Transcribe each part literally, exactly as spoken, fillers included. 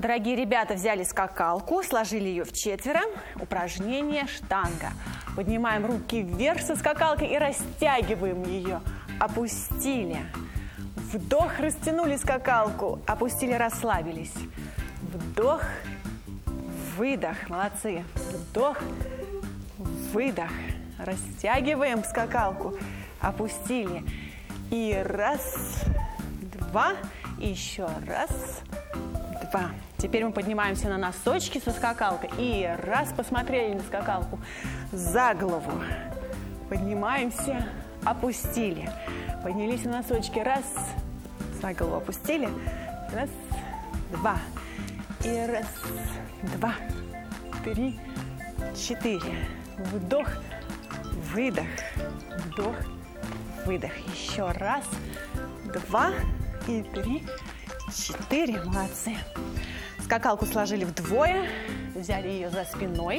Дорогие ребята, взяли скакалку, сложили ее в четверо. Упражнение штанга. Поднимаем руки вверх со скакалкой и растягиваем ее. Опустили. Вдох, растянули скакалку. Опустили, расслабились. Вдох, выдох. Молодцы. Вдох, выдох. Растягиваем скакалку. Опустили. И раз, два. И еще раз, два. Теперь мы поднимаемся на носочки со скакалкой. И раз, посмотрели на скакалку. За голову. Поднимаемся, опустили. Поднялись на носочки. Раз, за голову опустили. Раз, два. И раз, два, три, четыре. Вдох, выдох. Вдох, выдох. Еще раз, два и три, четыре. Молодцы. Скакалку сложили вдвое. Взяли ее за спиной.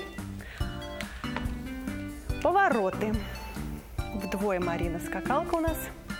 Повороты. Вдвое, Марина, скакалка у нас.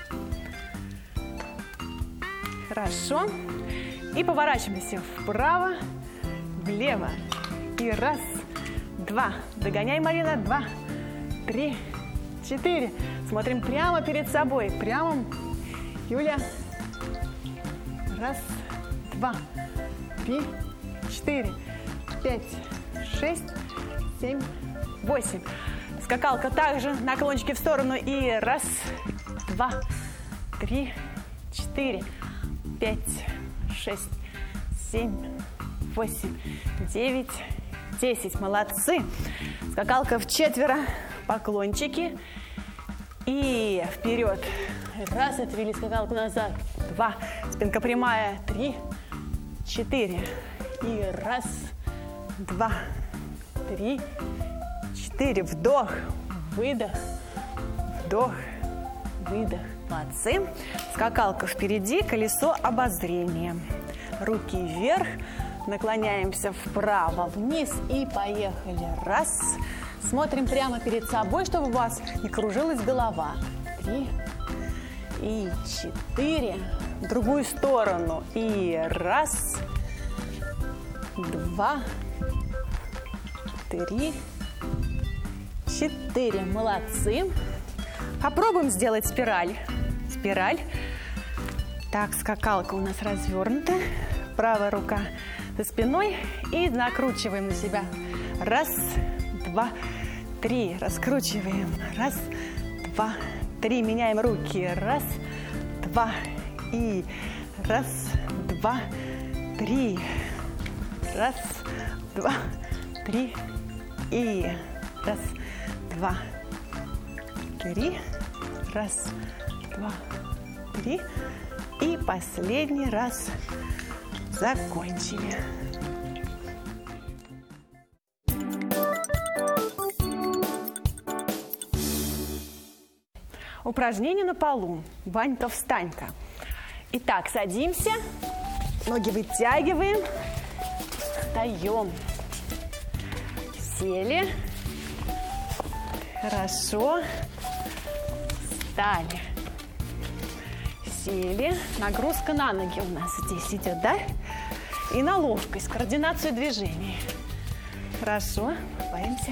Хорошо. И поворачиваемся вправо, влево. И раз, два. Догоняй, Марина. Два, три, четыре. Смотрим прямо перед собой. Прямо. Юля. Раз, два, три, четыре, пять, шесть, семь, восемь. Скакалка также, наклончики в сторону. И раз, два, три, четыре, пять, шесть, семь, восемь, девять, десять. Молодцы. Скакалка в четверо. Поклончики. И вперед. Раз, отвели скакалку назад. Два. Спинка прямая. Три, четыре. И раз, два, три, четыре. Вдох, выдох, вдох, выдох. Молодцы. Скакалка впереди, колесо обозрения. Руки вверх. Наклоняемся вправо, вниз и поехали. Раз. Смотрим прямо перед собой, чтобы у вас не кружилась голова. Три и четыре. В другую сторону. И раз, два, три, четыре. Молодцы. Попробуем сделать спираль. Спираль. Так, скакалка у нас развернута. Правая рука за спиной. И накручиваем на себя. Раз, два, три. Раскручиваем. Раз, два, три. Меняем руки. Раз, два. И раз, два, три. Раз, два, три. И раз, два, три. Раз, два, три. И последний раз. Закончили. Упражнение на полу. Ванька, встань-ка. Итак, садимся. Ноги вытягиваем. Встаем. Сели. Хорошо. Встали. Сели. Нагрузка на ноги у нас здесь идет, да? И на ловкость, координацию движений. Хорошо. Боимся.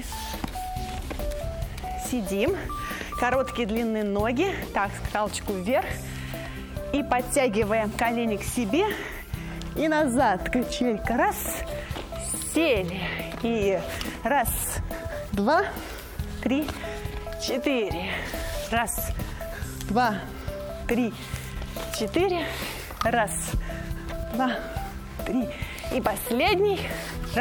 Сидим. Короткие длинные ноги. Так, скакалочку вверх. И подтягиваем колени к себе. И назад. Качелька. Раз. Сели. И раз, два, три, четыре. Раз, два, три, четыре. Раз, два, три. И последний.